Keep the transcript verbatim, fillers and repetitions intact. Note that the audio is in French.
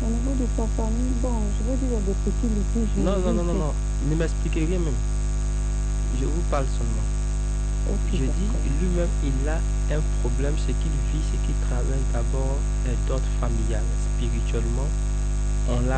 niveau de sa famille, bon, je veux dire, il y a des petits litiges. Non, non, non, non, non. Ne m'expliquez rien même. Je vous parle seulement. Okay, Je dis, lui-même, il a un problème, ce qu'il vit, ce qu'il travaille d'abord est d'ordre familial. Spirituellement, on l'a